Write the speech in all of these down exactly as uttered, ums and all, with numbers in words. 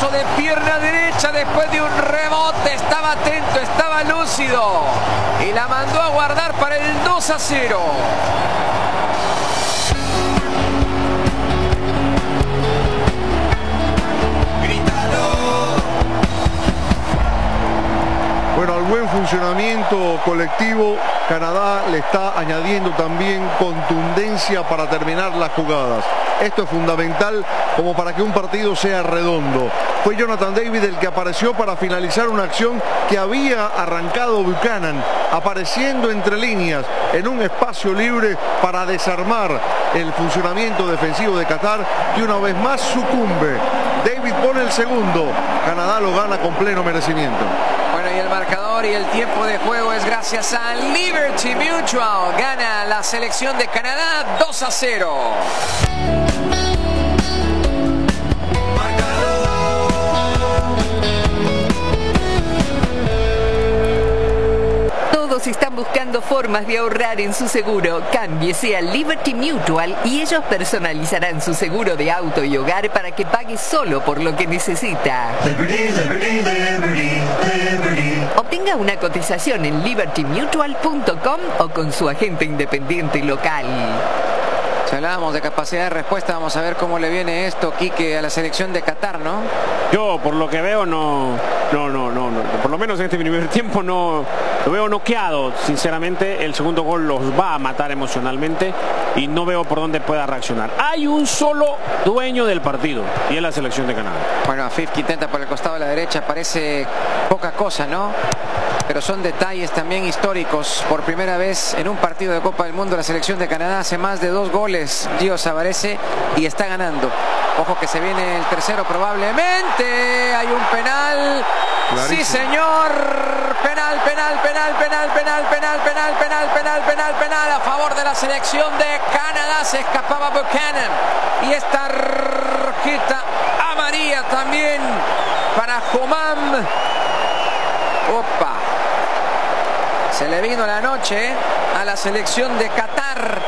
cabezazo de pierna derecha después de un rebote. Estaba atento, estaba lúcido y la mandó a guardar para el dos a cero. Bueno, al buen funcionamiento colectivo, Canadá le está añadiendo también contundencia para terminar las jugadas. Esto es fundamental como para que un partido sea redondo. Fue Jonathan David el que apareció para finalizar una acción que había arrancado Buchanan, apareciendo entre líneas en un espacio libre para desarmar el funcionamiento defensivo de Qatar, y una vez más sucumbe. David pone el segundo, Canadá lo gana con pleno merecimiento. Bueno, y el marcador y el tiempo de juego es gracias a Liberty Mutual. Gana la selección de Canadá dos a cero. Todos están buscando formas de ahorrar en su seguro. Cámbiese a Liberty Mutual y ellos personalizarán su seguro de auto y hogar para que pague solo por lo que necesita. Liberty, Liberty, Liberty, Liberty. Obtenga una cotización en liberty mutual punto com o con su agente independiente local. Si hablábamos de capacidad de respuesta, vamos a ver cómo le viene esto, Quique, a la selección de Qatar, ¿no? Yo, por lo que veo, no, no, no, no, no, por lo menos en este primer tiempo no lo veo noqueado. Sinceramente, el segundo gol los va a matar emocionalmente y no veo por dónde pueda reaccionar. Hay un solo dueño del partido y es la selección de Canadá. Bueno, Afif que intenta por el costado de la derecha, parece poca cosa, ¿no? Pero son detalles también históricos. Por primera vez en un partido de Copa del Mundo, la selección de Canadá hace más de dos goles, Gio Savarese, y está ganando. Ojo que se viene el tercero probablemente. Hay un penal. Clarísimo. Sí, señor. Penal, penal, penal, penal, penal, penal, penal, penal, penal, penal, penal a favor de la selección de Canadá. Se escapaba Buchanan. Y esta tarjeta amarilla también para Humam. Opa. Se le vino la noche a la selección de Qatar.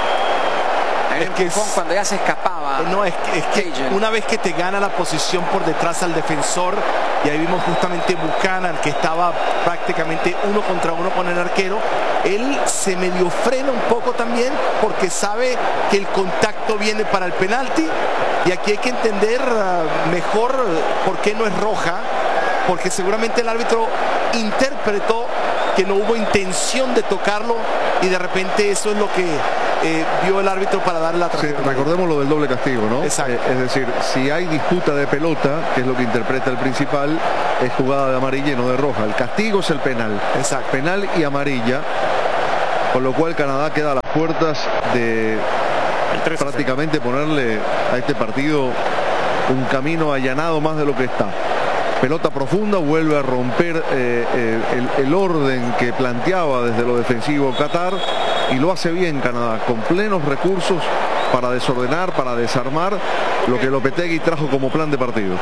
Es que es, cuando ya se escapaba. No, es que, es que una vez que te gana la posición por detrás al defensor, y ahí vimos justamente Buchanan, que estaba prácticamente uno contra uno con el arquero, él se medio frena un poco también porque sabe que el contacto viene para el penalti, y aquí hay que entender uh, mejor por qué no es roja, porque seguramente el árbitro interpretó que no hubo intención de tocarlo y de repente eso es lo que eh, vio el árbitro para darle la tarjeta. Sí, recordemos lo del doble castigo, ¿no? Exacto. Eh, es decir, si hay disputa de pelota, que es lo que interpreta el principal, es jugada de amarilla y no de roja. El castigo es el penal. Exacto. Penal y amarilla, con lo cual Canadá queda a las puertas de prácticamente ponerle a este partido un camino allanado más de lo que está. Pelota profunda, vuelve a romper eh, eh, el, el orden que planteaba desde lo defensivo Qatar, y lo hace bien Canadá, con plenos recursos para desordenar, para desarmar lo que Lopetegui trajo como plan de partido.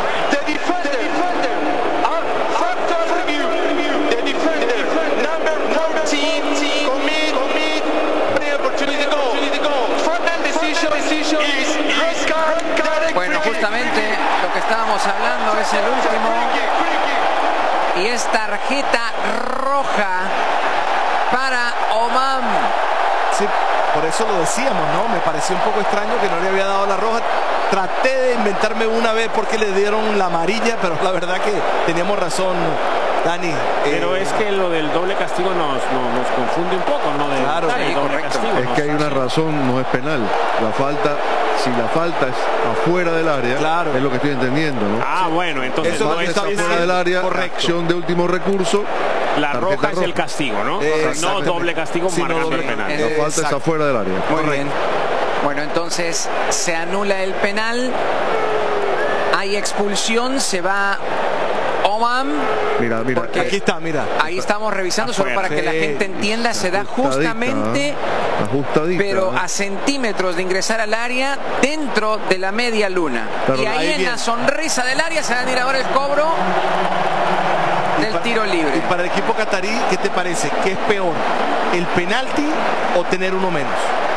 Bueno, justamente lo que estábamos hablando es el último, y es tarjeta roja para Oman. Sí, por eso lo decíamos, ¿no? Me pareció un poco extraño que no le había dado la roja. Traté de inventarme una vez porque le dieron la amarilla, pero la verdad que teníamos razón, Dani. Pero eh, es que lo del doble castigo nos, nos, nos confunde un poco, ¿no? De, Claro, el sí, doble correcto. castigo, Es que hay una razón, no es penal. La falta, si la falta es afuera del área, Claro. es lo que estoy entendiendo, ¿no? Ah, bueno, entonces Eso no Falta es, está está fuera del área, correcto. acción de último recurso. la tarjeta roja es roja. el castigo, ¿no? Eh, O sea, no exactamente. doble castigo Sí, no marcando doble- el penal. Eh, La falta es exacto. afuera del área. Muy bien. Bueno, entonces se anula el penal. Hay expulsión, se va Oman. Mira, mira. Porque Aquí está, mira. ahí estamos revisando solo para que la gente entienda. Se da justamente, ajustadita, pero ¿eh? a centímetros de ingresar al área, dentro de la media luna. Claro, Y ahí, ahí en viene. la sonrisa del área se va a venir ahora el cobro del para- tiro libre. Y para el equipo catarí, ¿qué te parece? ¿Qué es peor? ¿El penalti o tener uno menos? Yo creo que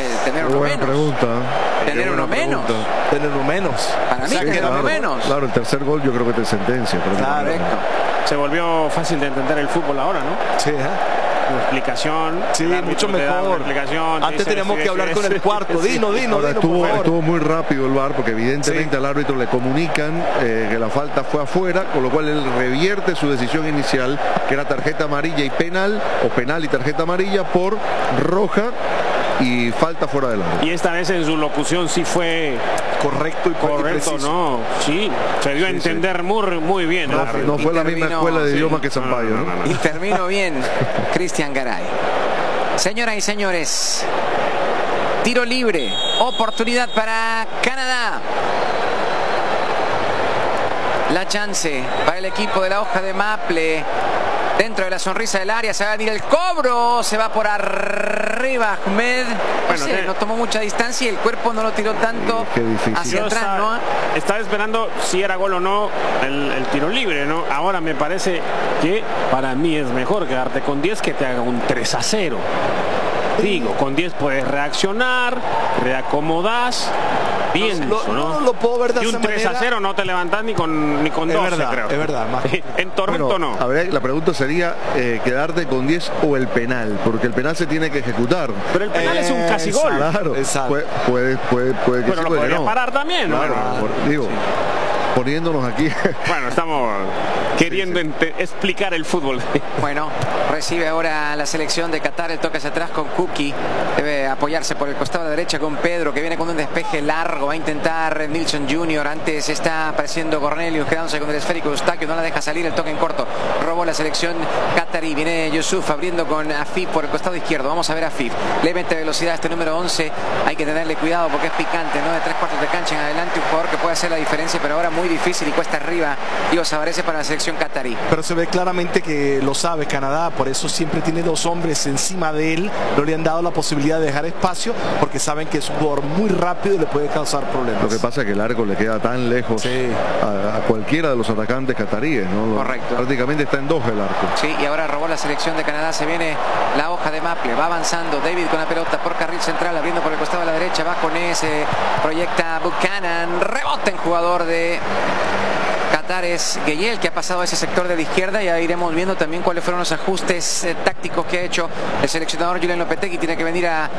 que tener uno Buena menos. pregunta. Tener Qué uno buena menos. pregunta. Tener uno menos. Para mí, Sí, tener claro. uno menos. Claro, el tercer gol yo creo que te sentencia. Pero Claro. Correcto. Se volvió fácil de entender el fútbol ahora, ¿no? Sí, ¿eh? Una explicación. Sí, el árbitro mucho te da una mejor. explicación, te Antes dice, teníamos sí, que hablar sí, con sí, el cuarto. sí. Dino, Dino, Ahora Dino, estuvo, por favor. estuvo muy rápido el V A R porque evidentemente Sí. al árbitro le comunican eh, que la falta fue afuera, con lo cual él revierte su decisión inicial, que era tarjeta amarilla y penal, o penal y tarjeta amarilla, por roja y falta fuera del área. Y esta vez en su locución sí fue Correcto y correcto, preciso. ¿no? Sí, se dio a Sí, entender muy, muy bien. el No, árbitro. no fue la misma Intervino, escuela de sí. idioma que No, Sampaio, no, ¿no? no, no, no. Intervino bien Cristian Garay. Señoras y señores, tiro libre, oportunidad para Canadá. La chance para el equipo de la hoja de Maple. Dentro de la sonrisa del área se va a venir el cobro. Se va por arriba Ahmed. No, Bueno, sé, te- no tomó mucha distancia y el cuerpo no lo tiró tanto Qué difícil. hacia Yo atrás, estaba, ¿no? estaba esperando si era gol o no el, el tiro libre, ¿no? Ahora me parece que para mí es mejor quedarte con diez que te haga un tres a cero. Digo, con diez puedes reaccionar, reacomodas, pienso, Lo- ¿no? no lo puedo ver de Y un esa tres a manera. cero no te levantas ni con, ni con Es doce, verdad, creo. es verdad, más- En Toronto Bueno, no. a ver, la pregunta sería eh, quedarte con diez o el penal, porque el penal se tiene que ejecutar. Pero el penal es un casi gol. Claro, Exacto. puede, puede, puede, puede que Pero sí, lo puede que podría no. parar también, ¿no? Claro, Bueno, por- digo, poniéndonos aquí. Bueno, estamos queriendo Sí, ente- explicar el fútbol. Bueno, recibe ahora la selección de Qatar, el toque hacia atrás con Kuki, debe apoyarse por el costado de la derecha con Pedro, que viene con un despeje largo, va a intentar Nilsson junior, antes está apareciendo Cornelius, quedándose con el esférico de Eustaquio, no la deja salir, el toque en corto, robó la selección qatarí, viene Yusuf abriendo con Afif por el costado izquierdo, vamos a ver a Afif, le mete velocidad a este número once, hay que tenerle cuidado porque es picante, ¿no? De tres cuartos de cancha en adelante, un jugador que puede hacer la diferencia, pero ahora muy difícil y cuesta arriba, Diego Savarese para la selección qatarí. Pero se ve claramente que lo sabe Canadá, por eso siempre tiene dos hombres encima de él, no le han dado la posibilidad de dejar espacio porque saben que es un jugador muy rápido y le puede causar problemas. Lo que pasa es que el arco le queda tan lejos Sí. a, a cualquiera de los atacantes cataríes, ¿no? Correcto. Prácticamente está en dos el arco. Sí, y ahora robó la selección de Canadá, se viene la hoja de Maple, va avanzando David con la pelota por carril central, abriendo por el costado de la derecha, va con ese, proyecta Buchanan, rebota en jugador de Qatar es Gueyel, que ha pasado a ese sector de la izquierda, y ya iremos viendo también cuáles fueron los ajustes eh, tácticos que ha hecho el seleccionador Julian Lopetegui, tiene que venir a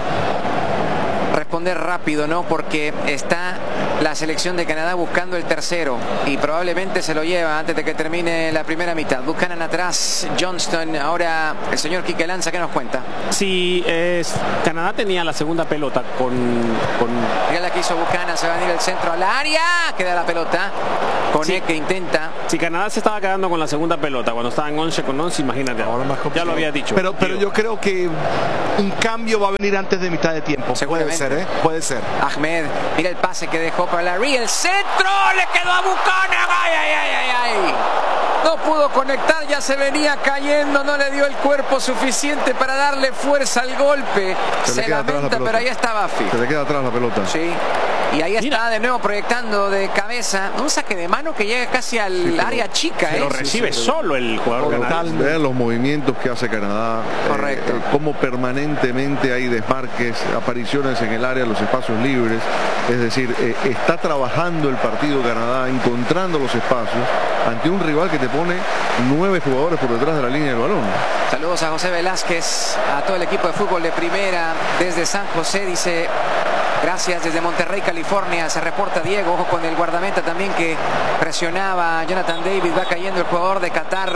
responder rápido, ¿no? Porque está la selección de Canadá buscando el tercero y probablemente se lo lleva antes de que termine la primera mitad. Buchanan atrás, Johnston, ahora el señor Quique Lanza, ¿qué nos cuenta? Si es, Canadá tenía la segunda pelota con, con Mira la que hizo Buchanan, se va a venir el centro al área, queda la pelota, Cone Sí. que intenta. Si Canadá se estaba quedando con la segunda pelota cuando estaban once con once, imagínate. Ahora más ya complicado. lo había dicho. Pero, pero Digo. yo creo que un cambio va a venir antes de mitad de tiempo. Puede Seguramente. ser, ¿eh? Puede ser. Ahmed, mira el pase que dejó para Larry, el centro, le quedó a Buchanan, ay, ay, ay, ay, ay. No pudo conectar, ya se venía cayendo, no le dio el cuerpo suficiente para darle fuerza al golpe. Se le Se queda atrás la lamenta, pelota. pero ahí está Bafi. Se le queda atrás la pelota. Sí. Y ahí está Mira. de nuevo proyectando de cabeza. Un saque de mano que llega casi al pero- área chica, Pero ¿eh? recibe solo el jugador Pero canadiense. vean los movimientos que hace Canadá, Correcto. eh, cómo permanentemente hay desmarques, apariciones en el área, los espacios libres, es decir, eh, está trabajando el partido Canadá, encontrando los espacios ante un rival que te pone nueve jugadores por detrás de la línea del balón. Saludos a José Velázquez, a todo el equipo de fútbol de primera desde San José, dice gracias desde Monterrey, California, se reporta Diego, ojo con el guardameta también que presionaba a Jonathan David, va cayendo el jugador de Qatar,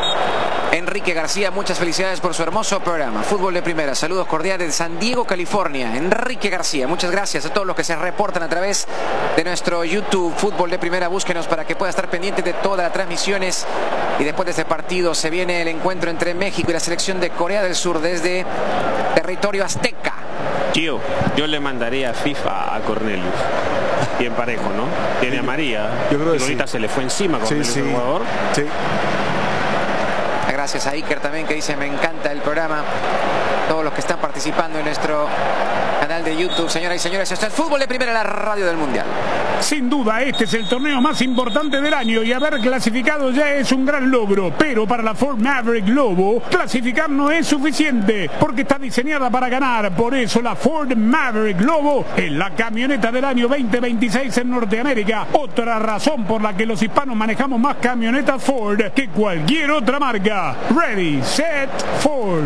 Enrique García, muchas felicidades por su hermoso programa, fútbol de primera, saludos cordiales de San Diego, California, Enrique García, muchas gracias a todos los que se reportan a través de nuestro YouTube, fútbol de primera, búsquenos para que pueda estar pendiente de todas las transmisiones. Y después de este partido se viene el encuentro entre México y la selección de Corea del Sur desde territorio azteca. Gio, yo le mandaría FIFA a Cornelius. Bien parejo, ¿no? Tiene a María. Yo creo que y ahorita sí. se le fue encima a Sí, Cornelius, sí. el jugador. Sí. Gracias a Iker también que dice me encanta el programa. todos los que están participando en nuestro canal de YouTube. Señoras y señores, esto es Fútbol de Primera, la radio del Mundial. Sin duda, este es el torneo más importante del año y haber clasificado ya es un gran logro. Pero para la Ford Maverick Lobo, clasificar no es suficiente porque está diseñada para ganar. Por eso la Ford Maverick Lobo es la camioneta del año veinte veintiséis en Norteamérica. Otra razón por la que los hispanos manejamos más camionetas Ford que cualquier otra marca. Ready, set, Ford.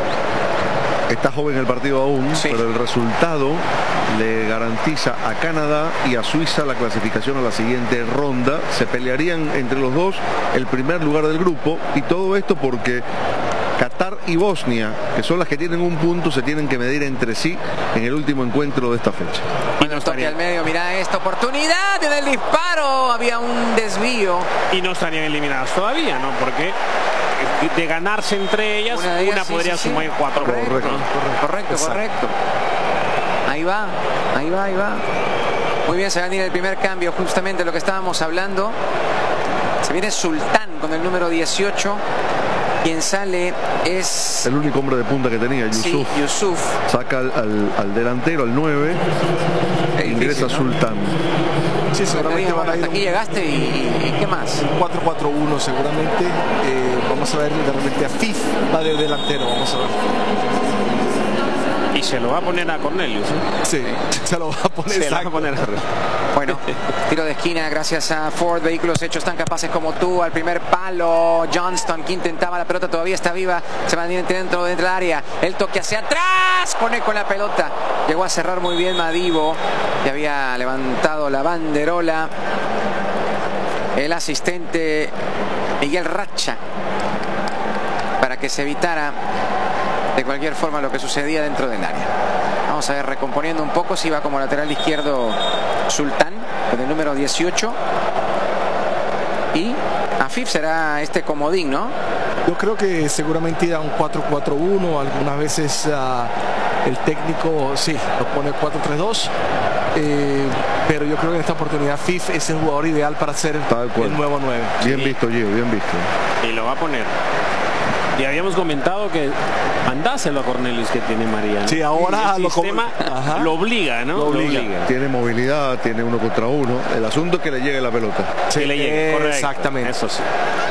Está joven el partido aún, sí, pero el resultado le garantiza a Canadá y a Suiza la clasificación a la siguiente ronda. Se pelearían entre los dos el primer lugar del grupo, y todo esto porque Qatar y Bosnia, que son las que tienen un punto, se tienen que medir entre sí en el último encuentro de esta fecha. Bueno, toque al medio, mira esta oportunidad en el disparo, había un desvío. Y no estarían eliminadas todavía, ¿no? Porque de ganarse entre ellas, una, ellas, una sí, podría sí, sumar sí. cuatro. Correcto, Correcto, correcto, correcto, correcto. Ahí va, ahí va, ahí va. Muy bien, se va a venir el primer cambio, justamente lo que estábamos hablando. Se viene Sultán con el número dieciocho. Quien sale es... El único hombre de punta que tenía, Yusuf. Sí, Yusuf. Saca al, al, al delantero, al nueve. E ingresa, ¿no?, Sultán. Sí, seguramente van a ir hasta aquí llegaste y, y ¿qué más? cuatro cuatro uno seguramente. Eh, vamos a ver de repente a Fif va de delantero, vamos a ver. Y se lo va a poner a Cornelius, ¿eh? Sí, se lo va a poner. Se lo va a poner. Bueno, tiro de esquina gracias a Ford. Vehículos hechos tan capaces como tú. Al primer palo, Johnston, que intentaba la pelota, todavía está viva. Se va dentro, dentro del área. El toque hacia atrás. Pone con la pelota. Llegó a cerrar muy bien Madivo. Y había levantado la banderola el asistente Miguel Racha para que se evitara de cualquier forma lo que sucedía dentro del área. Vamos a ver, recomponiendo un poco, si va como lateral izquierdo Sultán con el número dieciocho, y Afif será este comodín, ¿no? Yo creo que seguramente irá un cuatro cuatro uno, algunas veces uh, el técnico sí lo pone cuatro tres dos, eh, pero yo creo que en esta oportunidad Fif es el jugador ideal para ser el nuevo nueve. Bien Sí. visto, Gio, bien visto. Y lo va a poner. Y habíamos comentado que mandáselo a Cornelius, que tiene María, ¿no? Sí, ahora el lo, sistema Ajá. lo obliga, ¿no? Lo obliga. Tiene movilidad, tiene uno contra uno. El asunto es que le llegue la pelota. Sí, le llegue, correcto. Exactamente. Eso sí.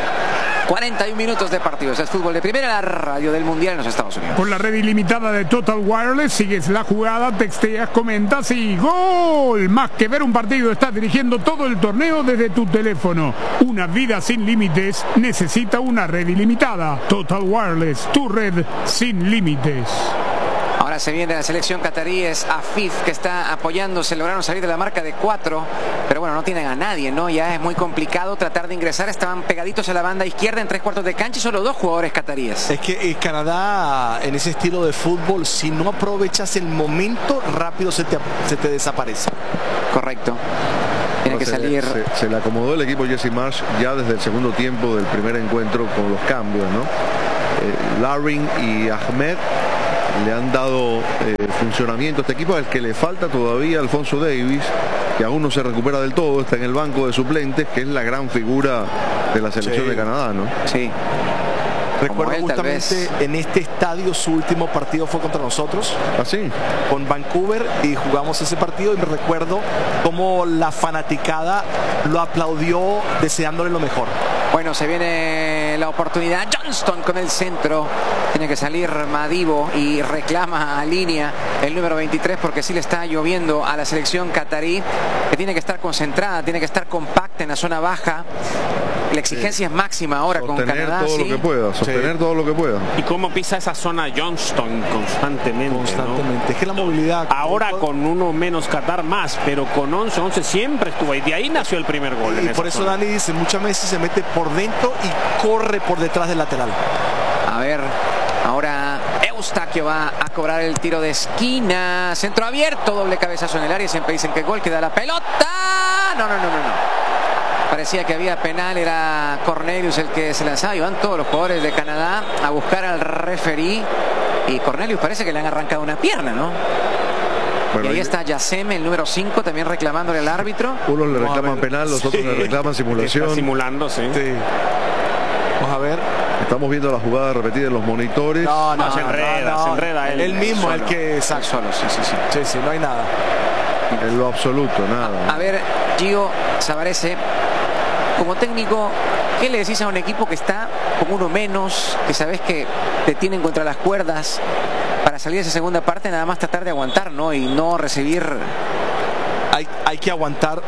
cuarenta y un minutos de partidos. Es Fútbol de Primera, la radio del Mundial en los Estados Unidos. Con la red ilimitada de Total Wireless, sigues la jugada, texteas, comentas y ¡gol! Más que ver un partido, estás dirigiendo todo el torneo desde tu teléfono. Una vida sin límites necesita una red ilimitada. Total Wireless, tu red sin límites. Ahora se viene la selección catarí, es Afif que está apoyándose, lograron salir de la marca de cuatro, pero bueno, no tienen a nadie, ¿no? Ya es muy complicado tratar de ingresar, estaban pegaditos a la banda izquierda en tres cuartos de cancha y solo dos jugadores cataríes. Es que eh, Canadá, en ese estilo de fútbol, si no aprovechas el momento, rápido se te, se te desaparece. Correcto. Tiene que se, salir. Se, se le acomodó el equipo Jesse Marsh ya desde el segundo tiempo del primer encuentro con los cambios, ¿no? Eh, Larin y Ahmed le han dado eh, funcionamiento a este equipo, al que le falta todavía Alfonso Davis, que aún no se recupera del todo, está en el banco de suplentes, que es la gran figura de la selección Sí. de Canadá, ¿no? Sí. Recuerdo él, tal justamente vez. en este estadio su último partido fue contra nosotros, Así. con Vancouver, y jugamos ese partido y me recuerdo cómo la fanaticada lo aplaudió deseándole lo mejor. Bueno, se viene la oportunidad. Johnston con el centro. Tiene que salir Madivo y reclama a línea el número veintitrés, porque sí le está lloviendo a la selección catarí, que tiene que estar concentrada, tiene que estar compacta en la zona baja. La exigencia sí. es máxima ahora sostener con Canadá. todo ¿sí? lo que pueda, sostener sí. todo lo que pueda. Y cómo pisa esa zona Johnston constantemente, Constantemente. ¿no? Es que la movilidad. Ahora con uno menos Qatar más, pero con once, once siempre estuvo ahí. De ahí nació el primer gol. Y por eso zona. Dani dice, muchas veces se mete por dentro y corre por detrás del lateral. A ver, ahora Eustaquio va a cobrar el tiro de esquina. Centro abierto, doble cabezazo en el área. Siempre dicen que gol, queda la pelota. No, no, no, no, no. Parecía que había penal, era Cornelius el que se lanzaba, y van todos los jugadores de Canadá a buscar al referí, y Cornelius parece que le han arrancado una pierna, ¿no? Bueno, y ahí está Yaceme, el número cinco, también reclamándole al árbitro. Unos le reclaman penal, los sí. otros le reclaman simulación. Está simulando, sí. sí. Vamos a ver. Estamos viendo la jugada repetida en los monitores. No, no, No, se enreda, no, no. se enreda él. Él mismo, Solo. el que... Exacto. Solo, sí, sí, sí. Sí, sí, no hay nada. En lo absoluto, nada. A ver, Gio Savarese, como técnico, ¿qué le decís a un equipo que está con uno menos, que sabes que te tienen contra las cuerdas, para salir de esa segunda parte nada más tratar de aguantar, ¿no? Y no recibir... Hay, hay que aguantar.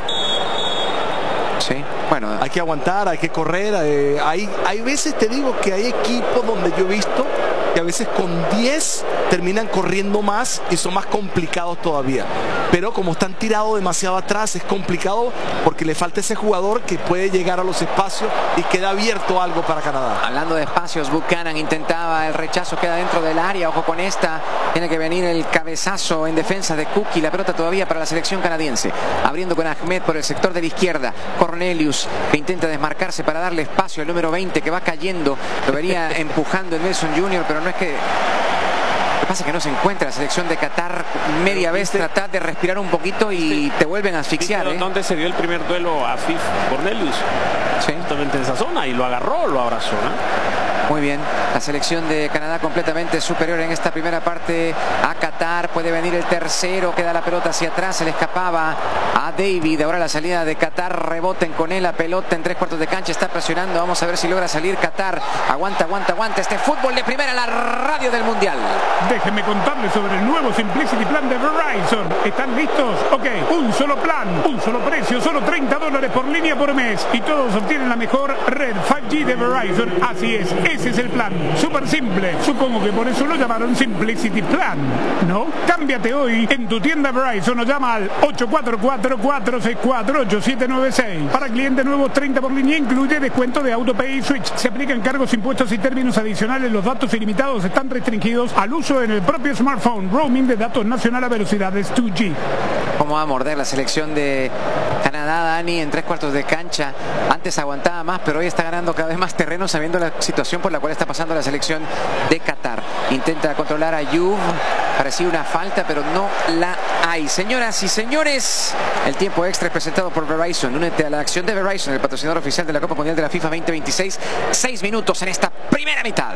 Sí, bueno, Hay que aguantar, hay que correr. eh, hay, hay veces, te digo, que hay equipos donde yo he visto que a veces con diez terminan corriendo más y son más complicados todavía. Pero como están tirados demasiado atrás, es complicado porque le falta ese jugador que puede llegar a los espacios y queda abierto algo para Canadá. hablando de espacios, Buchanan intentaba el rechazo, queda dentro del área, ojo con esta, tiene que venir el cabezazo en defensa de Cookie, la pelota todavía para la selección canadiense, abriendo con Ahmed por el sector de la izquierda, Cornelius que intenta desmarcarse para darle espacio al número veinte que va cayendo, lo vería empujando el Nelson junior, pero no es que... Lo que pasa es que no se encuentra la selección de Qatar, media vez tratar de respirar un poquito y te vuelven a asfixiar, ¿eh? ¿Dónde se dio el primer duelo a Fif Cornelius? Sí. Justamente en esa zona, y lo agarró, lo abrazó, ¿no? Muy bien, la selección de Canadá completamente superior en esta primera parte a Qatar. Puede venir el tercero, queda la pelota hacia atrás, se le escapaba a David. Ahora la salida de Qatar, reboten con él, la pelota en tres cuartos de cancha, está presionando, vamos a ver si logra salir Qatar. Aguanta, aguanta, aguanta este fútbol de primera, la radio del mundial. Déjenme contarles sobre el nuevo Simplicity Plan de Verizon. ¿Están listos? Ok, un solo plan, un solo precio, solo treinta dólares por línea por mes. Y todos obtienen la mejor red cinco G de Verizon. Así es, ese es el plan. Súper simple. Supongo que por eso lo llamaron Simplicity Plan, ¿no? Cámbiate hoy en tu tienda Verizon o llama al ocho cuatro cuatro, cuatro seis cuatro, ocho siete nueve seis. Para clientes nuevos, treinta por línea, incluye descuento de AutoPay y Switch. Se aplican cargos, impuestos y términos adicionales. Los datos ilimitados están restringidos al uso en el propio smartphone. Roaming de datos nacional a velocidades dos G. ¿Cómo va a morder la selección de Canadá, Dani, en tres cuartos de cancha? Antes aguantaba más, pero hoy está ganando cada vez más terreno sabiendo la situación por la cual está pasando la selección de Qatar. Intenta controlar a Juve, parecía una falta, pero no la hay. Señoras y señores, el tiempo extra es presentado por Verizon. Únete a la acción de Verizon, el patrocinador oficial de la Copa Mundial de la FIFA veinte veintiséis. Seis minutos en esta primera mitad.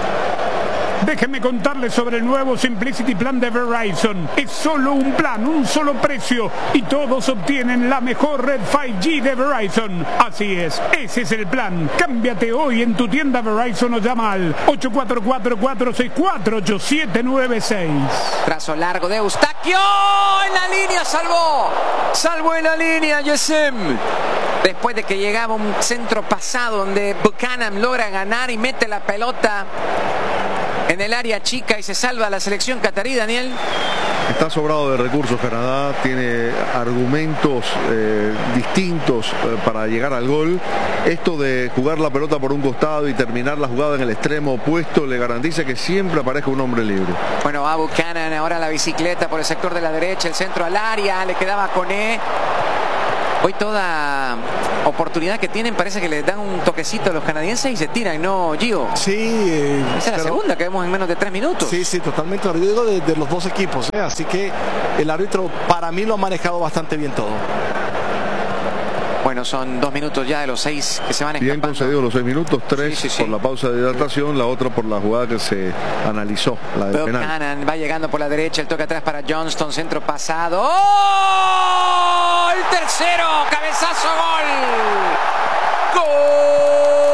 Déjenme contarles sobre el nuevo Simplicity Plan de Verizon. Es solo un plan, un solo precio y todos obtienen la mejor red cinco G de Verizon. Así es, ese es el plan. Cámbiate hoy en tu tienda Verizon o llama al ocho cuatro cuatro, cuatro seis cuatro, ocho siete nueve seis. Trazo largo de Eustaquio en la línea, salvó. Salvó en la línea, Yesem. Después de que llegaba un centro pasado donde Buchanan logra ganar y mete la pelota en el área chica y se salva la selección catarí, Daniel. Está sobrado de recursos Canadá, tiene argumentos eh, distintos eh, para llegar al gol. Esto de jugar la pelota por un costado y terminar la jugada en el extremo opuesto le garantiza que siempre aparezca un hombre libre. Bueno, va Buchanan, ahora la bicicleta por el sector de la derecha, el centro al área, le quedaba Koné. Hoy toda oportunidad que tienen parece que les dan un toquecito a los canadienses y se tiran, ¿no, Gio? Sí. Eh, Esa es la pero- segunda que vemos en menos de tres minutos. Sí, sí, totalmente. Yo digo de, de los dos equipos, ¿eh? Así que el árbitro para mí lo ha manejado bastante bien todo. Bueno, son dos minutos ya de los seis que se van Bien escapando. concedido los seis minutos, tres Sí, sí, sí. por la pausa de hidratación, la otra por la jugada que se analizó, la del penal. Buchanan va llegando por la derecha, el toque atrás para Johnston, centro pasado. ¡Oh! El tercero, cabezazo, gol. ¡Gol!